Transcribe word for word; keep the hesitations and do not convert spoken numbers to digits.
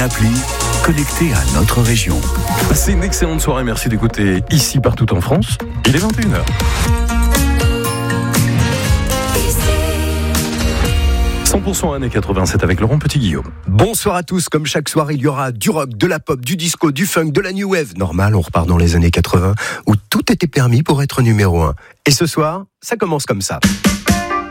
Appli connecté à notre région. C'est une excellente soirée, merci d'écouter ici partout en France. Il est vingt et une heures. cent pour cent années quatre-vingt-sept avec Laurent Petit-Guillaume. Bonsoir à tous, comme chaque soir il y aura du rock, de la pop, du disco, du funk, de la new wave. Normal, on repart dans les années quatre-vingts où tout était permis pour être numéro un. Et ce soir, ça commence comme ça.